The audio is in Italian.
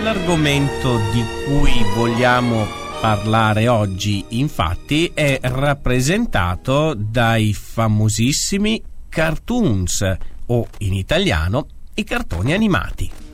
L'argomento di cui vogliamo parlare oggi, infatti, è rappresentato dai famosissimi cartoons, o in italiano i cartoni animati.